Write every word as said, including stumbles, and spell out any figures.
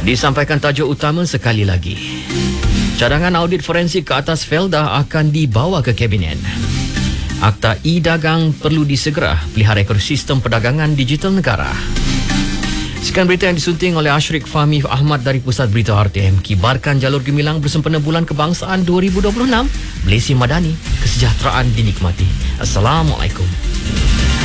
Disampaikan tajuk utama sekali lagi. Cadangan audit forensik ke atas Felda akan dibawa ke Kabinet. Akta e-dagang perlu disegera pelihara ekosistem perdagangan digital negara. Sekian berita yang disunting oleh Ashrik Fahmi Ahmad dari Pusat Berita R T M. Kibarkan jalur gemilang bersempena Bulan Kebangsaan dua ribu dua puluh enam. Malaysia Madani, kesejahteraan dinikmati. Assalamualaikum.